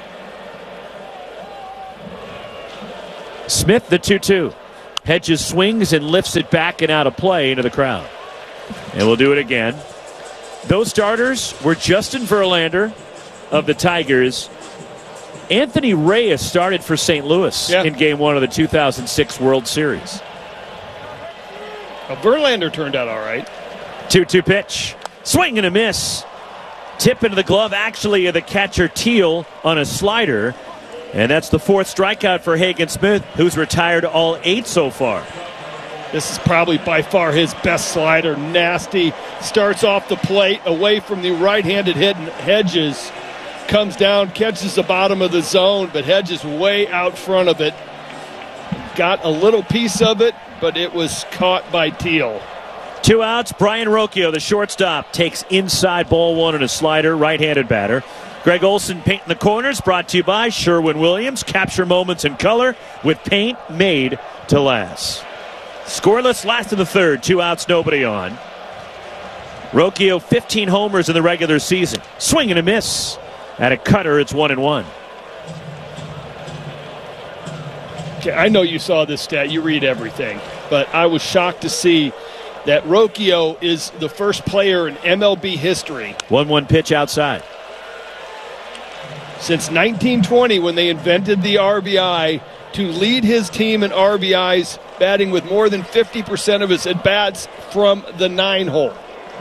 Smith, the two two. Hedges swings and lifts it back and out of play into the crowd. And we'll do it again. Those starters were Justin Verlander of the Tigers. Anthony Reyes started for Saint Louis yeah. in Game one of the two thousand six World Series. Well, Verlander turned out all right. two two pitch. Swing and a miss. Tip into the glove, actually, of the catcher Teal on a slider. And that's the fourth strikeout for Hagen Smith, who's retired all eight so far. This is probably by far his best slider. Nasty. Starts off the plate, away from the right-handed hit. Hedges comes down, catches the bottom of the zone, but Hedges way out front of it. Got a little piece of it, but it was caught by Teal. Two outs. Brian Rocchio, the shortstop, takes inside ball one and a slider, right-handed batter. Greg Olson painting the corners, brought to you by Sherwin-Williams. Capture moments in color with paint made to last. Scoreless last of the third. Two outs, nobody on. Rocchio, fifteen homers in the regular season. Swing and a miss. At a cutter, it's one and one. Okay, I know you saw this stat. You read everything. But I was shocked to see that Rocchio is the first player in M L B history. one one pitch outside. Since nineteen twenty, when they invented the R B I, to lead his team in R B Is, batting with more than fifty percent of his at-bats from the nine hole.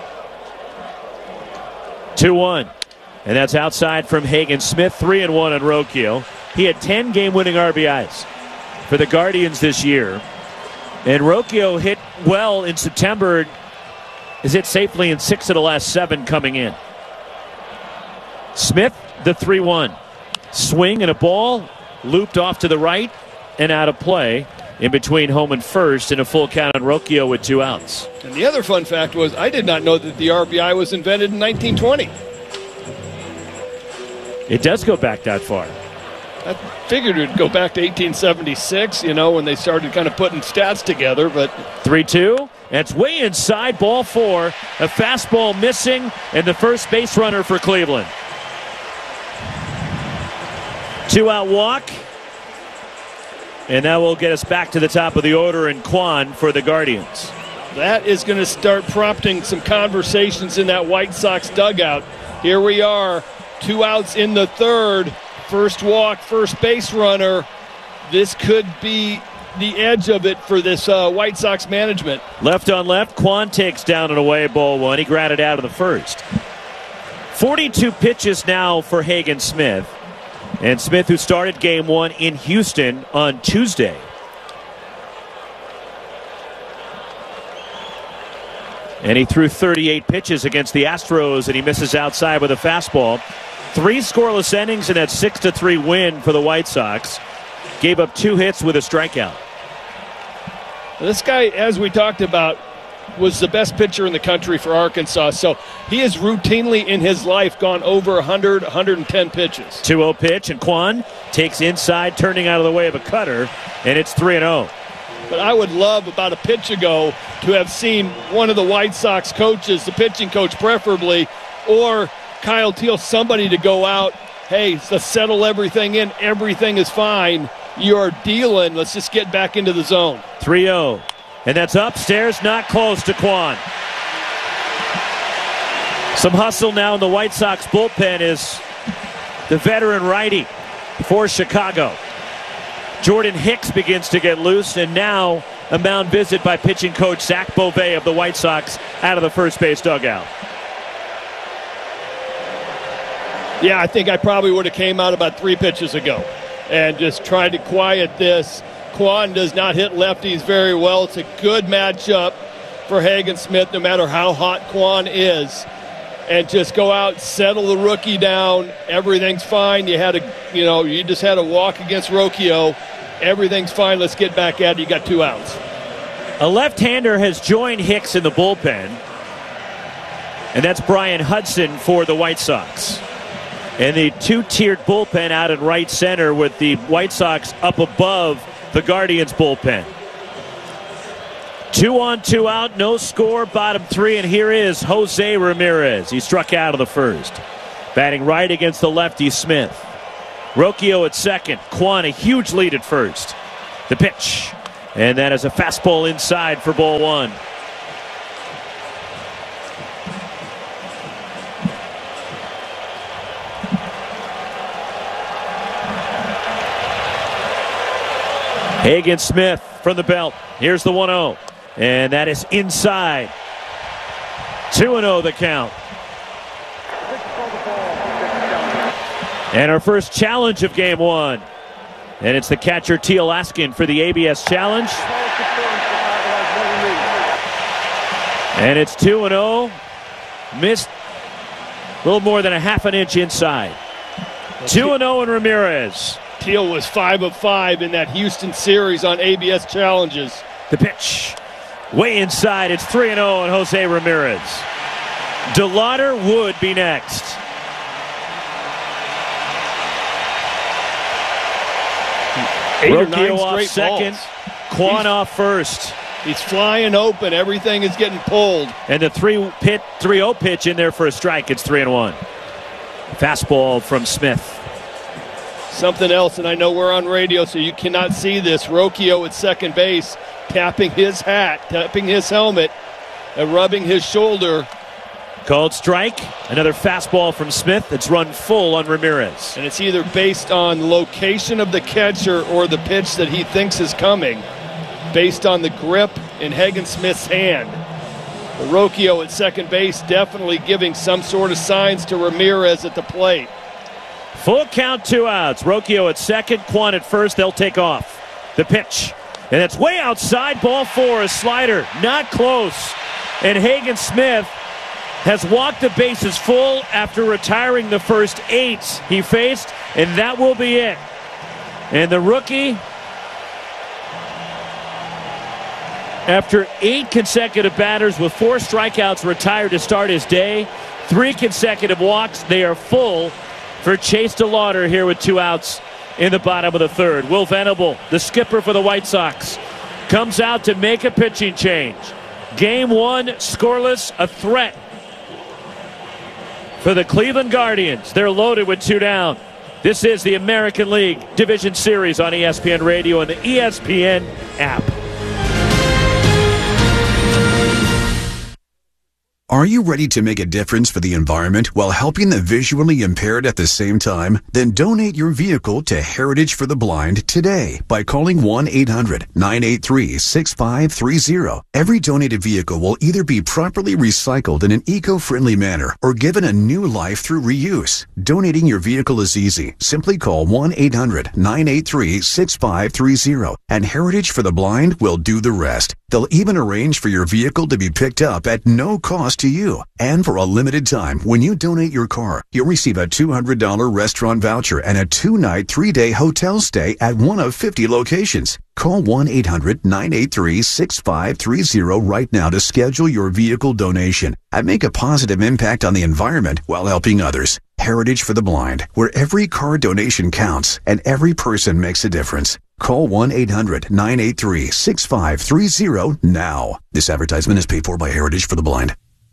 two one. And that's outside from Hagen Smith. three and one on Rocchio. He had ten game-winning R B Is for the Guardians this year. And Rocchio hit well in September. Is hit safely in six of the last seven coming in. Smith, the three one. Swing and a ball looped off to the right and out of play in between home and first, and a full count on Rocchio with two outs. And the other fun fact was I did not know that the R B I was invented in nineteen twenty. It does go back that far. I figured it would go back to eighteen seventy-six, you know, when they started kind of putting stats together, but... three two. That's way inside, ball four. A fastball missing, and the first base runner for Cleveland. Two-out walk. And that will get us back to the top of the order in Kwan for the Guardians. That is going to start prompting some conversations in that White Sox dugout. Here we are, two outs in the third. First walk, first base runner. This could be the edge of it for this uh, White Sox management. Left on left, Kwan takes down and away ball one. He grounded out of the first. forty-two pitches now for Hagen Smith. And Smith, who started game one in Houston on Tuesday. And he threw thirty-eight pitches against the Astros, and he misses outside with a fastball. Three scoreless innings in that six to three win for the White Sox. Gave up two hits with a strikeout. This guy, as we talked about, was the best pitcher in the country for Arkansas. So he has routinely in his life gone over one hundred, one hundred ten pitches. two oh pitch, and Kwan takes inside, turning out of the way of a cutter, and it's three and oh. But I would love, about a pitch ago, to have seen one of the White Sox coaches, the pitching coach preferably, or Kyle Teal, somebody to go out, hey, let's settle everything in. Everything is fine. You're dealing. Let's just get back into the zone. three oh. And that's upstairs, not close to Kwan. Some hustle now in the White Sox bullpen is the veteran righty for Chicago. Jordan Hicks begins to get loose, and now a mound visit by pitching coach Zach Bovee of the White Sox out of the first base dugout. Yeah, I think I probably would have came out about three pitches ago and just tried to quiet this. Kwan does not hit lefties very well. It's a good matchup for Hagen Smith, no matter how hot Kwan is. And just go out, settle the rookie down. Everything's fine. You had a, you know, you just had a walk against Rocchio. Everything's fine. Let's get back at it. You got two outs. A left-hander has joined Hicks in the bullpen, and that's Brian Hudson for the White Sox. And the two-tiered bullpen out in right center with the White Sox up above the Guardians bullpen. Two on, two out, no score, bottom three, and here is Jose Ramirez. He struck out of the first. Batting right against the lefty Smith. Rocchio at second. Kwan a huge lead at first. The pitch. And that is a fastball inside for ball one. Hagen Smith from the belt. Here's the one oh. And that is inside. two and oh the count. And our first challenge of game one. And it's the catcher Teal Askin for the A B S challenge. And it's two and oh. Missed a little more than a half an inch inside. two and oh and Ramirez. Teal was five of five in that Houston series on A B S challenges. The pitch. Way inside. It's three and oh and Jose Ramirez. DeLauder would be next. Eight or Rocchio nine off straight second. balls. Quan He's- off first. He's flying open. Everything is getting pulled. And the three pit three oh pitch in there for a strike. It's three and one. Fastball from Smith. Something else, and I know we're on radio, so you cannot see this. Rocchio at second base, tapping his hat, tapping his helmet, and rubbing his shoulder. Called strike. Another fastball from Smith. It's run full on Ramirez. And it's either based on location of the catcher or the pitch that he thinks is coming, based on the grip in Hagen Smith's hand. But Rocchio at second base definitely giving some sort of signs to Ramirez at the plate. Full count, two outs. Rocchio at second, Quan at first. They'll take off. The pitch. And it's way outside. Ball four, a slider. Not close. And Hagen Smith has walked the bases full after retiring the first eight he faced, and that will be it. And the rookie, after eight consecutive batters with four strikeouts, retired to start his day. Three consecutive walks. They are full for Chase DeLauder here with two outs in the bottom of the third. Will Venable, the skipper for the White Sox, comes out to make a pitching change. Game one, scoreless, a threat for the Cleveland Guardians. They're loaded with two down. This is the American League Division Series on E S P N Radio and the E S P N app. Are you ready to make a difference for the environment while helping the visually impaired at the same time? Then donate your vehicle to Heritage for the Blind today by calling one eight hundred nine eight three six five three zero. Every donated vehicle will either be properly recycled in an eco-friendly manner or given a new life through reuse. Donating your vehicle is easy. Simply call one eight hundred nine eight three six five three zero and Heritage for the Blind will do the rest. They'll even arrange for your vehicle to be picked up at no cost to you. And for a limited time, when you donate your car, you'll receive a two hundred dollars restaurant voucher and a two-night, three-day hotel stay at one of fifty locations. Call one eight hundred nine eight three six five three zero right now to schedule your vehicle donation and make a positive impact on the environment while helping others. Heritage for the Blind, where every car donation counts and every person makes a difference. Call one eight hundred nine eight three six five three zero now. This advertisement is paid for by Heritage for the Blind.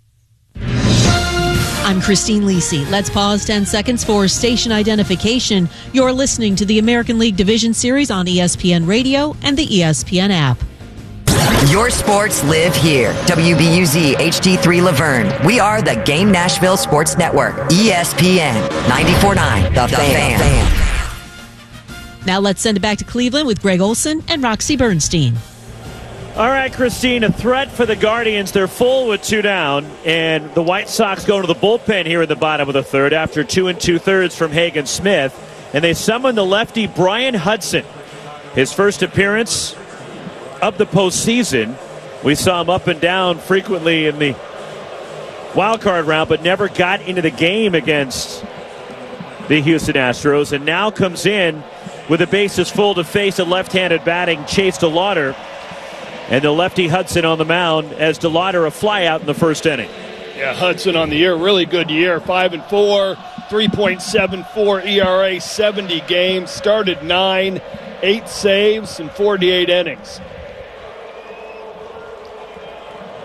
I'm Christine Lisi. Let's pause ten seconds for station identification. You're listening to the American League Division Series on E S P N Radio and the E S P N app. Your sports live here. W B U Z H D three Laverne. We are the Game Nashville Sports Network. E S P N ninety-four point nine. The, the Fan. Fan. Now let's send it back to Cleveland with Greg Olson and Roxy Bernstein. All right, Christine, a threat for the Guardians. They're full with two down, and the White Sox go to the bullpen here in the bottom of the third after two and two-thirds from Hagen Smith, and they summon the lefty Brian Hudson. His first appearance of the postseason. We saw him up and down frequently in the wild card round, but never got into the game against the Houston Astros, and now comes in with the bases full to face a left-handed batting Chase DeLauder. And the lefty Hudson on the mound as DeLauder a flyout in the first inning. Yeah, Hudson on the year, really good year. Five and four, three point seven four E R A, seventy games, started nine, eight saves, and forty-eight innings.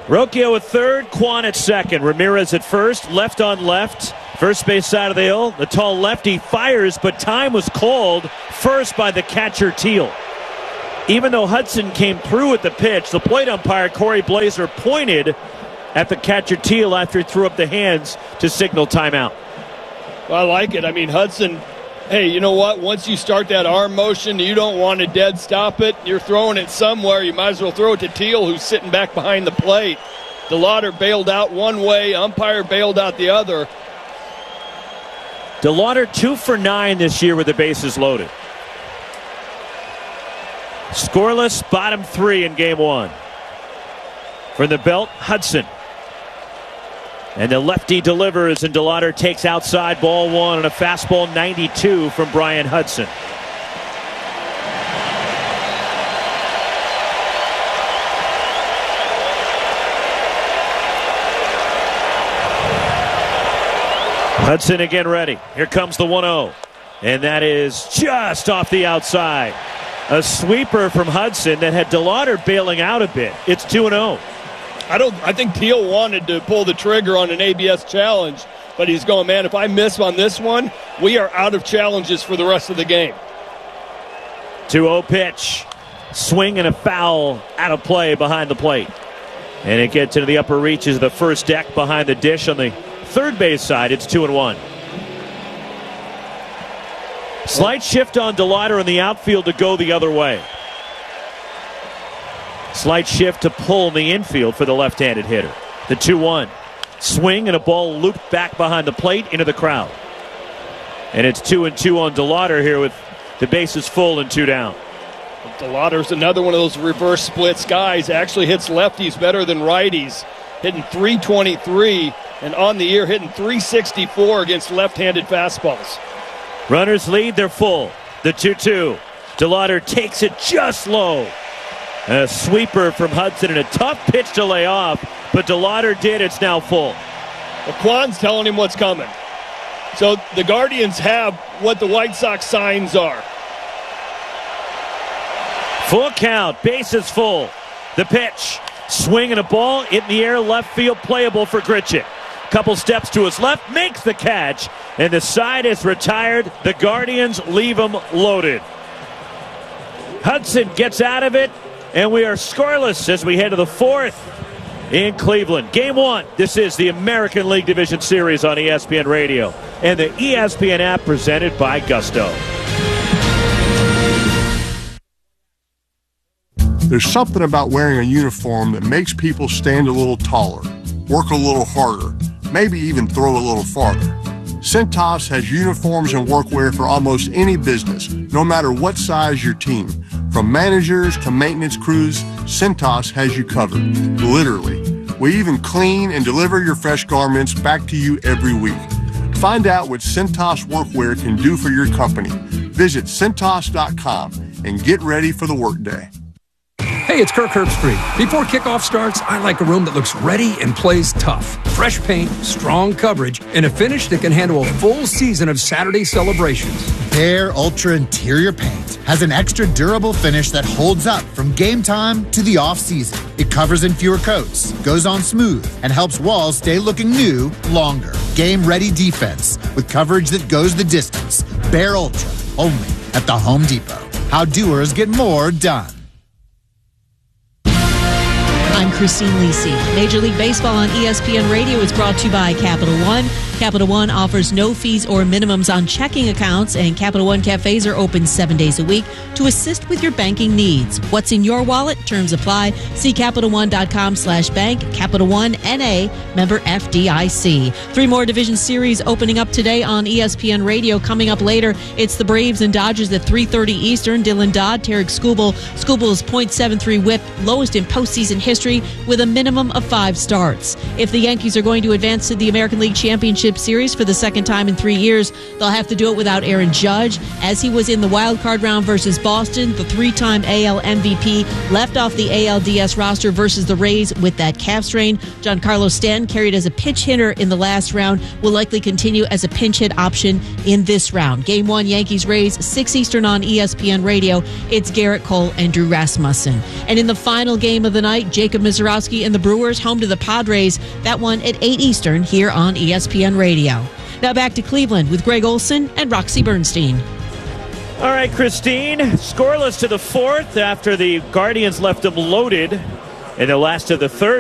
Rocchio at third, Kwan at second. Ramirez at first, left on left. First base side of the hill. The tall lefty fires, but time was called first by the catcher Teal. Even though Hudson came through with the pitch, the plate umpire, Corey Blazer, pointed at the catcher Teal after he threw up the hands to signal timeout. Well, I like it. I mean, Hudson, hey, you know what? Once you start that arm motion, you don't want to dead stop it. You're throwing it somewhere. You might as well throw it to Teal, who's sitting back behind the plate. DeLauder bailed out one way, umpire bailed out the other. DeLauder two for nine this year with the bases loaded. Scoreless, bottom three in game one. From the belt, Hudson. And the lefty delivers, and DeLauder takes outside, ball one, and a fastball ninety-two from Brian Hudson. Hudson again ready. Here comes the one oh. And that is just off the outside. A sweeper from Hudson that had DeLauder bailing out a bit. It's two and oh. I don't. I think Teal wanted to pull the trigger on an A B S challenge, but he's going, man, if I miss on this one, we are out of challenges for the rest of the game. two oh pitch. Swing and a foul out of play behind the plate. And it gets into the upper reaches of the first deck behind the dish on the third base side. It's two and one. Slight shift on DeLauder in the outfield to go the other way. Slight shift to pull in the infield for the left-handed hitter. The two one. Swing and a ball looped back behind the plate into the crowd. And it's two and two on DeLauder here with the bases full and two down. DeLauder's another one of those reverse splits guys. Actually hits lefties better than righties. Hitting three twenty-three and on the year hitting three sixty-four against left-handed fastballs. Runners lead, they're full. The two two. DeLauder takes it just low. A sweeper from Hudson and a tough pitch to lay off, but DeLauder did. It's now full. Well, Kwan's telling him what's coming. So the Guardians have what the White Sox signs are. Full count, bases full. The pitch, swing and a ball in the air, left field, playable for Grichuk. Couple steps to his left, makes the catch, and the side is retired. The Guardians leave him loaded. Hudson gets out of it, and we are scoreless as we head to the fourth in Cleveland. Game one, this is the American League Division Series on E S P N Radio and the E S P N app presented by Gusto. There's something about wearing a uniform that makes people stand a little taller, work a little harder, maybe even throw a little farther. Cintas has uniforms and workwear for almost any business, no matter what size your team. From managers to maintenance crews, Cintas has you covered, literally. We even clean and deliver your fresh garments back to you every week. Find out what Cintas workwear can do for your company. Visit Cintas dot com and get ready for the workday. Hey, it's Kirk Herbstreit. Before kickoff starts, I like a room that looks ready and plays tough. Fresh paint, strong coverage, and a finish that can handle a full season of Saturday celebrations. Behr Ultra Interior Paint has an extra durable finish that holds up from game time to the off-season. It covers in fewer coats, goes on smooth, and helps walls stay looking new longer. Game-ready defense with coverage that goes the distance. Behr Ultra, only at the Home Depot. How doers get more done. I'm Christine Lisi. Major League Baseball on E S P N Radio is brought to you by Capital One. Capital One offers no fees or minimums on checking accounts, and Capital One cafes are open seven days a week to assist with your banking needs. What's in your wallet? Terms apply. See Capital One dot com slash bank. Capital One N A, member F D I C. Three more division series opening up today on E S P N Radio. Coming up later, it's the Braves and Dodgers at three thirty Eastern. Dylan Dodd, Tarek Skubal. Skubal's point seven three whip, lowest in postseason history, with a minimum of five starts. If the Yankees are going to advance to the American League Championship Championship Series for the second time in three years. They'll have to do it without Aaron Judge, as he was in the wild card round versus Boston. The three-time A L M V P left off the A L D S roster versus the Rays with that calf strain. Giancarlo Stanton, carried as a pinch hitter in the last round, will likely continue as a pinch hit option in this round. Game one, Yankees-Rays, six Eastern on E S P N Radio. It's Garrett Cole and Drew Rasmussen. And in the final game of the night, Jacob Misiorowski and the Brewers home to the Padres. That one at eight Eastern here on E S P N Radio. Now back to Cleveland with Greg Olson and Roxy Bernstein. All right, Christine, scoreless to the fourth after the Guardians left them loaded in the last of the third.